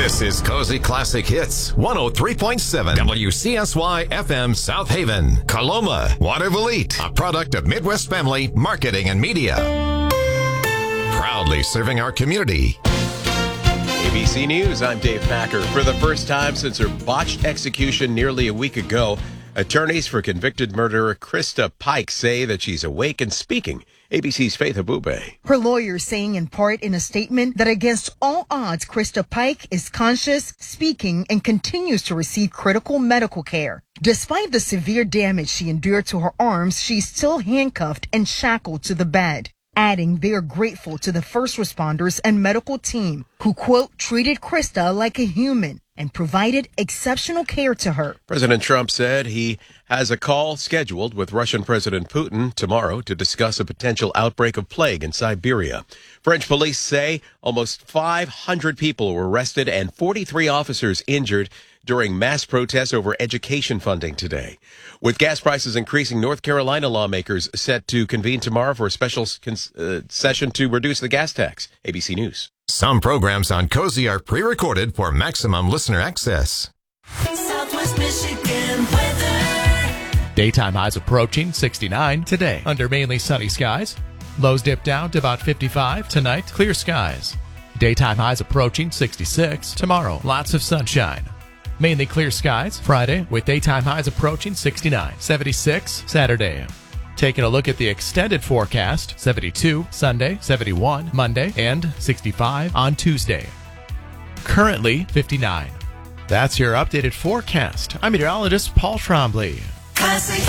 This is Cozy Classic Hits 103.7 WCSY FM South Haven, Coloma, Waterville, a product of Midwest Family Marketing and Media. Proudly serving our community. ABC News, I'm Dave Packer. For the first time since her botched execution nearly a week ago, attorneys for convicted murderer Krista Pike say that she's awake and speaking. ABC's Faith Abube. Her lawyers saying in part in a statement that against all odds, Krista Pike is conscious, speaking, and continues to receive critical medical care. Despite the severe damage she endured to her arms, she's still handcuffed and shackled to the bed. Adding they are grateful to the first responders and medical team who, quote, treated Krista like a human and provided exceptional care to her. President Trump said he has a call scheduled with Russian President Putin tomorrow to discuss a potential outbreak of plague in Siberia. French police say almost 500 people were arrested and 43 officers injured during mass protests over education funding today. With gas prices increasing, North Carolina lawmakers set to convene tomorrow for a special session to reduce the gas tax. ABC News. Some programs on Cozy are pre-recorded for maximum listener access. Southwest Michigan weather. Daytime highs approaching 69 today under mainly sunny skies. Lows dip down to about 55 tonight. Clear skies. Daytime highs approaching 66 tomorrow. Lots of sunshine. Mainly clear skies Friday with daytime highs approaching 69. 76 Saturday. Taking a look at the extended forecast, 72 Sunday, 71 Monday, and 65 on Tuesday. Currently 59. That's your updated forecast. I'm meteorologist Paul Trombley. Classic